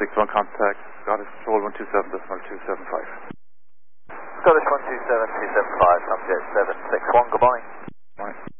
61 contact, Scottish Control 127.275. Scottish 127.275, Tomjet 761, good morning.